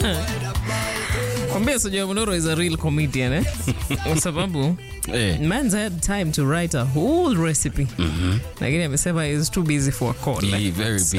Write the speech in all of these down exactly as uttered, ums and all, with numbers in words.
Kwambia Soja Mnoro is a real comedian, eh? Kwa sababu Eh. man's had time to write a whole recipe. Mhm. Lakini amesema he's too busy for a call. He very busy.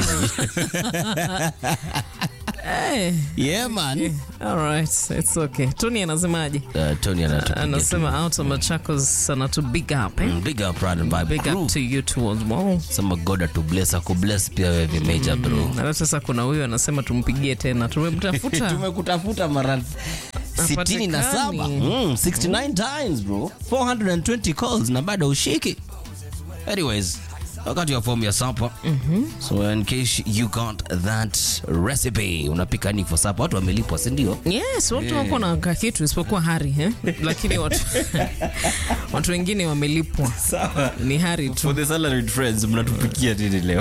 Hey. Yeah, man. All right, it's okay. Tony anasemaje? Uh, Tony anatupigia. Anasema out of Machakos sana to big up, eh? Mm, big up, Pride and Vibe Big crew. up to you too as well. Sema God to bless, aku bless pia wewe major bro. Na sasa kuna huyo anasema tumpigie tena. Tumemtafuta. Tumekutafuta mara sitini na saba. Mm, sixty-nine times bro. four hundred twenty calls na bado ushiki. Anyways, I got your form ya supper. Mm-hmm. So in case you got that recipe, unapika nini for supper? Watu wamelipwa, si ndio? Yes, watu yeah. wako na kitu isipokuwa Hari, eh? Lakini watu watu wengine wamelipwa. Sawa. Ni Hari tu. For the salaried friends, mnatupikia nini leo?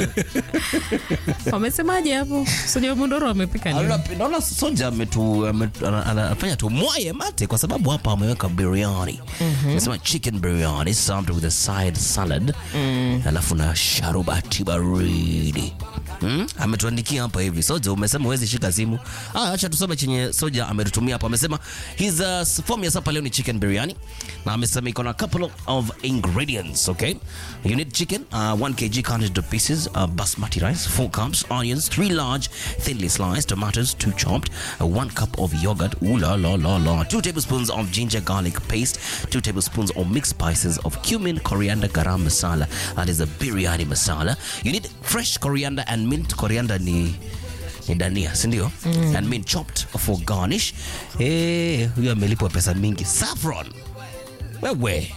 Wamesemaje hapo? Soja Mondoro amepika nini? Naona Soja ametu anafanya tu mwaye mate kwa sababu hapa ameweka biryani. Anasema chicken biryani served with a side salad. Mm. Alafu na sharubati baridi. Hmm? Ametuandikia hapa hivi. Soja umesema huwezi shika simu. Ah, acha tusome chenye Soja ametutumia hapa. Amesema his uh, form ya supper leo ni chicken biryani. Na amesema iko na couple of ingredients, okay? You need chicken, uh, one kilogram cut into pieces, uh, basmati rice, four cups, onions, three large thinly sliced tomatoes, two chopped, uh, one cup of yogurt, ooh la la la la, two tablespoons of ginger garlic paste, two tablespoons of mixed spices of cumin, coriander, garam masala. That is a biryani masala. You need fresh coriander and mint. Coriander ni ni dania, si ndio? Mm. And mint chopped for garnish. Eh, huyo amelipwa pesa mingi. Saffron. Wewe.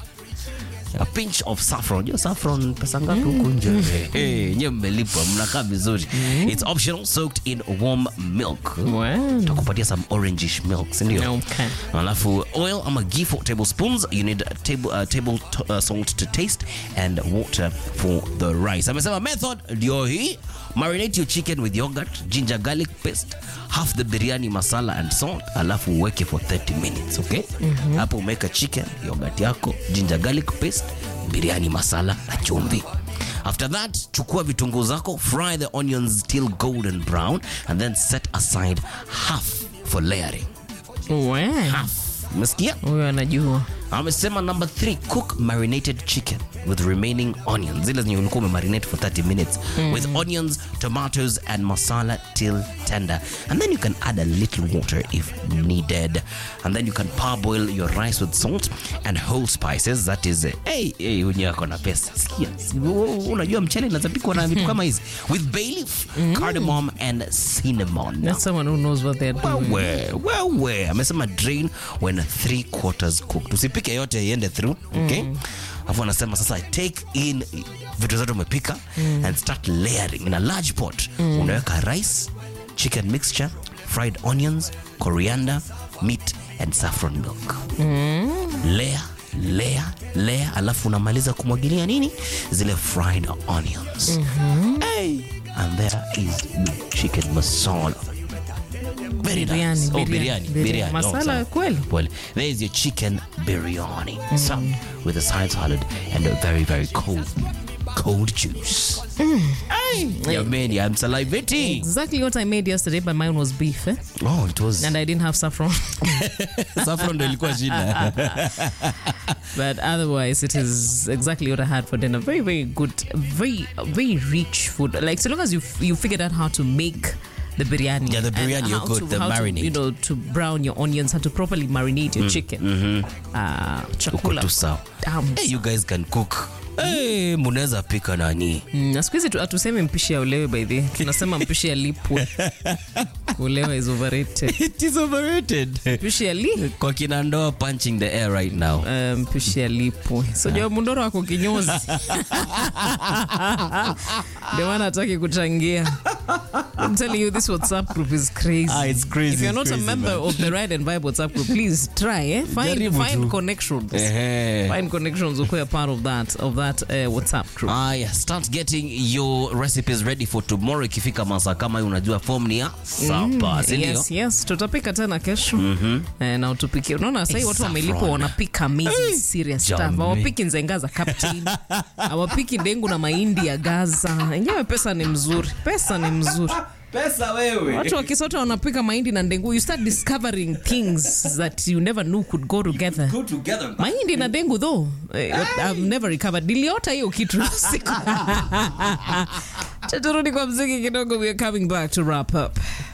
A pinch of saffron. Yo, saffron pesa ngapi huko nje? Eh, nyewe mmelipwa, mnakaa vizuri. It's optional, soaked in warm milk. Wow. Takupatia some orangish milk, si ndio? Okay. Alafu oil ama ghee four tablespoons. You need a table uh, table t- uh, salt to taste and water for the rice. Amesema method ndio hii. Marinate your chicken with yogurt, ginger garlic paste, half the biryani masala and salt, alafu uweke for thirty minutes, okay? Mm-hmm. Hapo umeweka chicken, yogurt yako, ginger garlic paste, biryani masala na chumvi. After that, chukua vitunguu zako, fry the onions till golden brown and then set aside half for layering. Wow. Half. Umesikia? Huyo anajua. Amesema number three, cook marinated chicken with remaining onions. Zile zenye ulikuwa umemarinate for thirty minutes. Mm. With onions, tomatoes and masala till tender. And then you can add a little water if needed. And then you can parboil your rice with salt and whole spices. That is, hey, hey, unyo yako na pesa. Sikia, unajua mchele inazapikwa na vitu kama hizi. With bay leaf, mm. cardamom and cinnamon. That's someone who knows what they're doing. Wewe, wewe. Amesema drain when three quarters cooked. Usipike yote iende through, okay? Mm. Afu anasema sasa take in vitu zote umepika mm. and start layering in a large pot. Mm. Unaweka rice, chicken mixture, fried onions, coriander, meat and saffron milk. Mm. Layer, layer, layer, alafu unamaliza kumwagilia nini? Zile fried onions. Mm-hmm. Hey, and there is the chicken masala. Very biryani, nice. Oh, biryani. biryani. Biryani. Masala oh, kweli. Well, there is your chicken biryani. Mm. So, with a side salad and a very, very cold, cold juice. Mm. Hey, yeah, man, I'm salivating. Exactly what I made yesterday, but mine was beef, eh? Oh, it was. And I didn't have saffron. Saffron ndo ilikuwa shida. But otherwise, it is exactly what I had for dinner. Very, very good. Very, very rich food. Like, so long as you you figured out how to make the biryani. Yeah, the biryani, you're good. To, the how marinade. To, you know, to brown your onions, how to properly marinate your mm. chicken. Mm-hmm. Uh, chakula. Um, hey, you guys can cook. Hey, munaweza pika nani? Mm, na siku hizi hatusemi mpishi ya ulewe by the. Tunasema mpishi ya lipwe. Ulewe is overrated. It is overrated. Mpishi ya li? Kwa kina ndoa punching the air right now. Uh, mpishi ya lipwe. So Joe Mondoro wako kinyozi. Ndio maana hataki kuchangia. I'm telling you, this WhatsApp group is crazy. Ah, it's crazy. If you're not crazy, a member man. of the Ride and Vibe WhatsApp group, please try, eh? Find Jaribu find tu. connections. Ehe. Find connections who are part of that of that uh, WhatsApp group. Ah, yeah. Start getting your recipes ready for tomorrow. Ikifika masaa kama unajua form ni ya sapa, si ndio? Yes, yes. Tutapika tena kesho. Mhm. Eh, na utupikie. Unaona sasa watu wamelipwa wanapika amazing serious stuff. Hawapiki nzenga za captain. Hawapiki ndengu na mahindi ya Gaza. Yenyewe pesa ni mzuri. Pesa ni mzuri. Pesa wewe. Watu wa Kisota wanapika mahindi na ndengu. You start discovering things that you never knew could go together. Go together. Mahindi na ndengu though. I've never recovered. Niliota hiyo kitu siku. Tuturudi kwa mziki kidogo. We are coming back to wrap up.